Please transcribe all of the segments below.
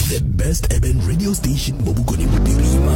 The best urban radio station Bobukone Bupirima.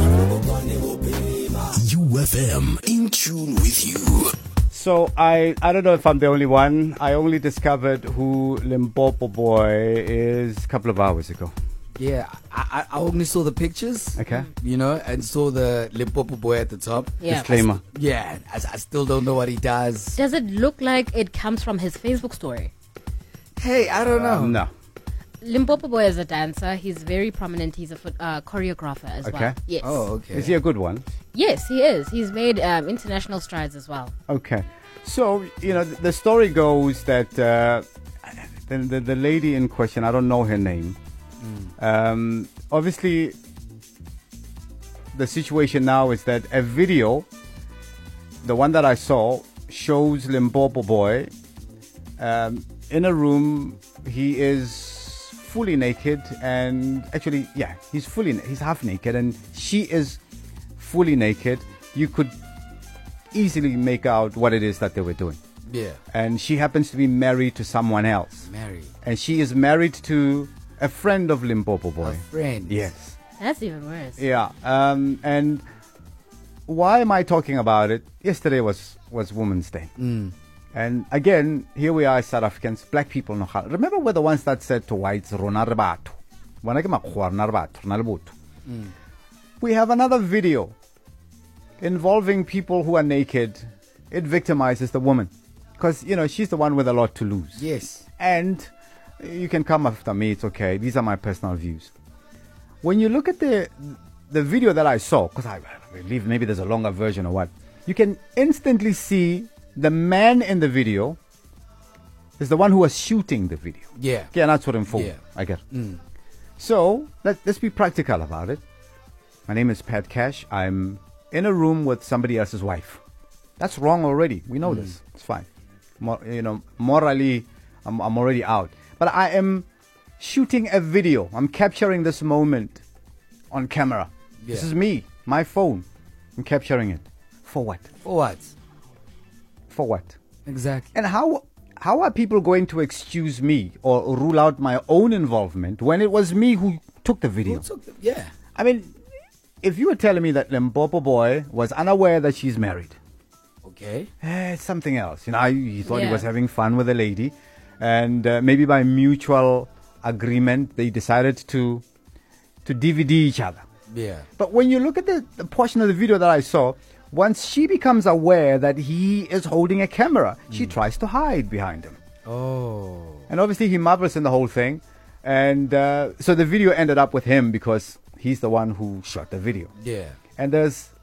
UFM, in tune with you. So I don't know if I'm the only one. I only discovered who Limpopo Boy is a couple of hours ago. Yeah, I only saw the pictures. Okay. You know, and saw the Limpopo Boy at the top. Yeah. Disclaimer. I still don't know what he does. Does it look like it comes from his Facebook story? Hey, I don't know. No. Limpopo Boy is a dancer. He's very prominent. He's a choreographer as Okay. well. Yes. Oh, okay. Is he a good one? Yes, he is. He's made international strides as well. Okay. So, the story goes that the lady in question, I don't know her name. Obviously, the situation now is that a video, the one that I saw, shows Limpopo Boy in a room. He is fully naked, and actually, he's half naked, and she is fully naked. You could easily make out what it is that they were doing. Yeah. And she happens to be married to someone else. Married. And she is married to a friend of Limpopo Boy. A friend. Yes. That's even worse. Yeah. And why am I talking about it? Yesterday was Women's Day. And again, here we are, South Africans, black people. Remember we're the ones that said to whites, "Rona re batho." We have another video involving people who are naked. It victimizes the woman because, she's the one with a lot to lose. Yes. And you can come after me, it's okay. These are my personal views. When you look at the video that I saw, because I believe maybe there's a longer version or what, you can instantly see the man in the video is the one who was shooting the video. Yeah. Yeah, that's what I'm for. Yeah. I get. So let's be practical about it. My name is Pat Cash. I'm in a room with somebody else's wife. That's wrong already. We know this. It's fine. Morally, I'm already out. But I am shooting a video. I'm capturing this moment on camera. Yeah. This is me, my phone. I'm capturing it. For what? For what? For what? Exactly. And how are people going to excuse me or rule out my own involvement when it was me who took the video? Yeah. I mean, if you were telling me that Limpopo Boy was unaware that she's married, Okay. it's something else. He thought he Yeah. was having fun with a lady, and maybe by mutual agreement they decided to DVD each other. Yeah. But when you look at the portion of the video that I saw, once she becomes aware that he is holding a camera, she tries to hide behind him. Oh. And obviously he marvels in the whole thing. And so the video ended up with him because he's the one who shot the video. Yeah. And there's